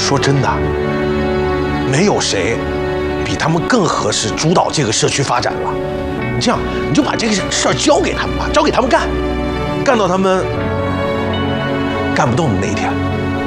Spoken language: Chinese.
说真的，没有谁比他们更合适主导这个社区发展了。你这样，你就把这个事儿交给他们吧，交给他们干，干到他们干不动的那一天。